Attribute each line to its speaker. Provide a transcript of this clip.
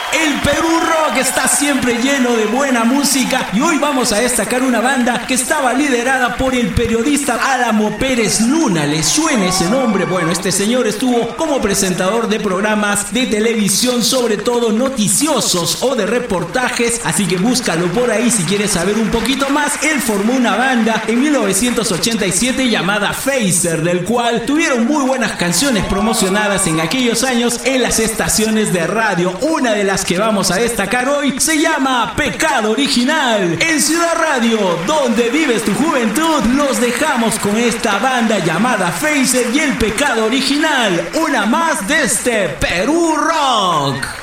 Speaker 1: El Perú Rock está siempre lleno de buena música y hoy vamos a destacar una banda que estaba liderada por el periodista Álamo Pérez Luna. ¿Le suena ese nombre? Bueno, este señor estuvo como presentador de programas de televisión, sobre todo noticiosos o de reportajes, así que búscalo por ahí si quieres saber un poquito más. Él formó una banda en 1987 llamada Phaser, del cual tuvieron muy buenas canciones promocionadas en aquellos años en las estaciones de radio. Una de las que vamos a destacar hoy se llama Pecado Original. En Ciudad Radio, donde vives tu juventud, los dejamos con esta banda llamada Phaser y el Pecado Original, una más de este Perú Rock.